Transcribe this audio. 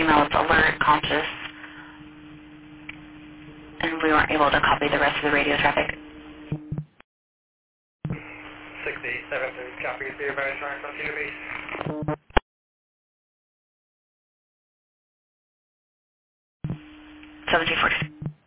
email, it's alert, conscious, and we weren't able to copy the rest of the radio traffic. 67, copy, be advised, trying to continue base. 1740.